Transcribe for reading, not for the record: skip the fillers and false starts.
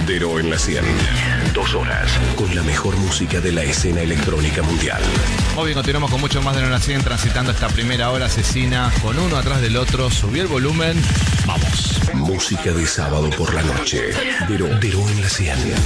Dero en la 100. 2 horas con la mejor música de la escena electrónica mundial. Muy bien, continuamos con mucho más de Dero en la 100, transitando esta primera hora asesina con uno atrás del otro. Subí el volumen. Vamos. Música de sábado por la noche. Dero en la 100.